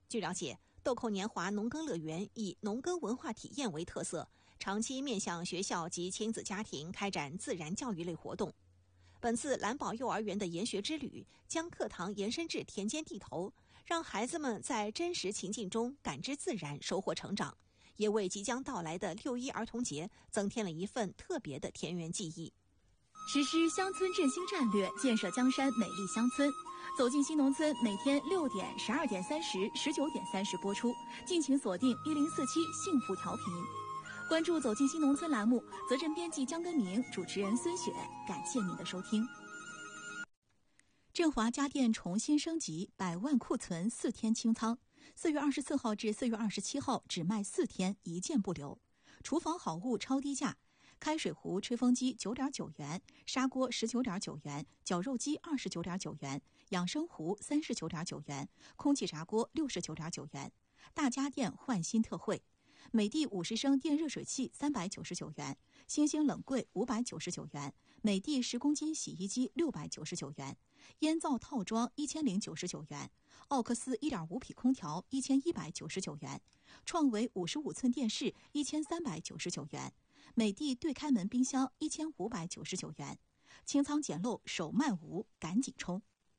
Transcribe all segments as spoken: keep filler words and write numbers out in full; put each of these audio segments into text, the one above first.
据了解，豆蔻年华农耕乐园以农耕文化体验为特色，长期面向学校及亲子家庭开展自然教育类活动。本次蓝宝幼儿园的研学之旅将课堂延伸至田间地头，让孩子们在真实情境中感知自然，收获成长，也为即将到来的六一儿童节增添了一份特别的田园记忆。 实施乡村振兴战略，建设江山美丽乡村。走进新农村，每天六点、十二点三十、十九点三十播出，敬请锁定一零四七幸福调频。关注走进新农村栏目，责任编辑江根明，主持人孙雪，感谢您的收听。振华家电重新升级，百万库存四天清仓，四月二十四号至四月二十七号只卖四天，一件不留。厨房好物超低价。开水壶、吹风机九点九元，砂锅十九点九元，绞肉机二十九点九元，养生壶三十九点九元，空气炸锅六十九点九元。大家电换新特惠，美的五十升电热水器三百九十九元，星星冷柜五百九十九元，美的十公斤洗衣机六百九十九元，烟灶套装一千零九十九元，奥克斯一点五匹空调一千一百九十九元，创维五十五寸电视一千三百九十九元。美的对开门冰箱一千五百九十九元，清仓捡漏手慢无，赶紧冲！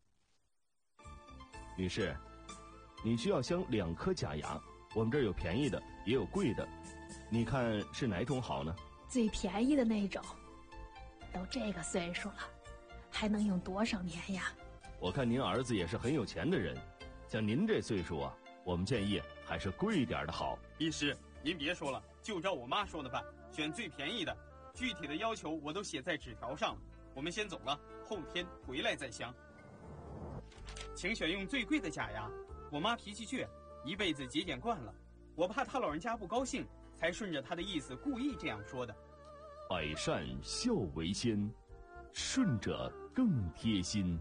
女士，你需要镶两颗假牙，我们这儿有便宜的，也有贵的，你看是哪种好呢？ 最便宜的那种。都这个岁数了，还能用多少年呀？ 我看您儿子也是很有钱的人，像您这岁数啊，我们建议还是贵一点的好。 医师，您别说了，就照我妈说的办。选最便宜的，具体的要求我都写在纸条上了。我们先走了，后天回来再镶。请选用最贵的假牙。我妈脾气倔，一辈子节俭惯了，我怕她老人家不高兴，才顺着她的意思故意这样说的。 百善孝为先，顺着更贴心。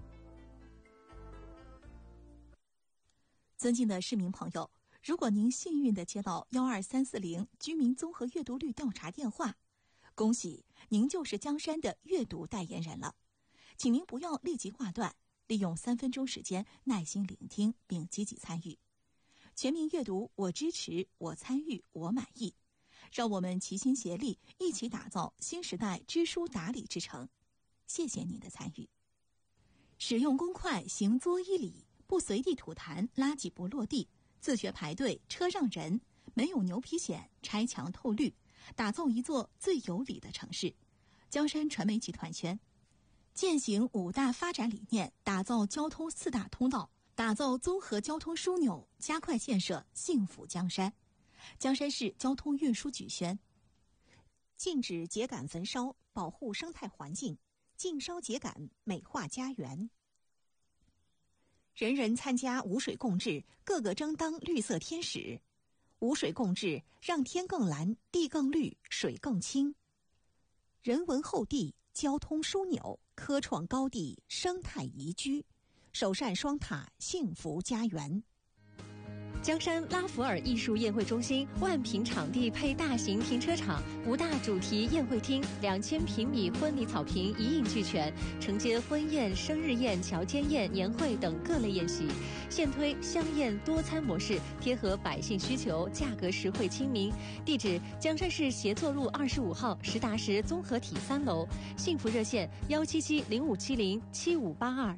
尊敬的市民朋友，如果您幸运地接到幺二三四零居民综合阅读率调查电话，恭喜您就是江山的阅读代言人了。请您不要立即挂断，利用三分钟时间耐心聆听并积极参与。全民阅读，我支持，我参与，我满意。让我们齐心协力，一起打造新时代知书达理之城。谢谢您的参与。使用公筷行作一礼，不随地吐痰，垃圾不落地，自觉排队，车让人，没有牛皮癣，拆墙透绿，打造一座最有礼的城市。江山传媒集团宣，践行五大发展理念，打造交通四大通道，打造综合交通枢纽，加快建设幸福江山。江山市交通运输局宣， 禁止秸秆焚烧，保护生态环境，禁烧秸秆，美化家园。人人参加无水共治，个个争当绿色天使。无水共治，让天更蓝，地更绿，水更清。人文厚地，交通枢纽，科创高地，生态宜居，首善双塔，幸福家园。 江山拉弗尔艺术宴会中心万平场地配大型停车场，五大主题宴会厅，两千平米婚礼草坪一应俱全，承接婚宴、生日宴、乔间宴、年会等各类宴席。现推香宴多餐模式，贴合百姓需求，价格实惠亲民。地址：江山市协作路二十五号实达实综合体三楼。幸福热线：幺七七零五七零七五八二。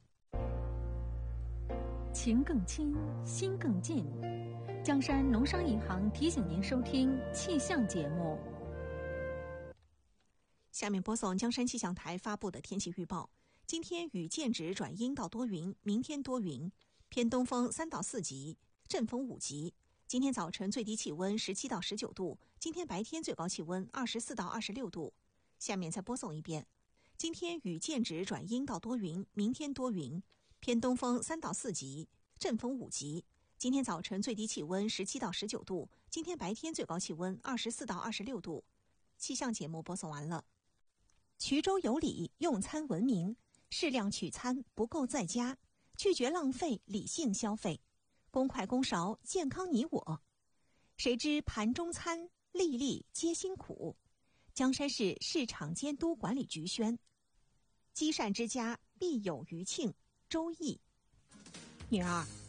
情更亲，心更近。江山农商银行提醒您收听气象节目。 下面播送江山气象台发布的天气预报。今天雨间值转阴到多云，明天多云，偏东风三到四级，阵风五级。今天早晨最低气温十七到十九度，今天白天最高气温二十四到二十六度。下面再播送一遍。今天雨间值转阴到多云，明天多云，偏东风三到四级，阵风五级。今天早晨最低气温十七到十九度，今天白天最高气温二十四到二十六度。气象节目播送完了。衢州有礼，用餐文明，适量取餐，不够在家，拒绝浪费，理性消费，公筷公勺，健康你我。谁知盘中餐，粒粒皆辛苦。江山市市场监督管理局宣，积善之家必有余庆。周易。女儿，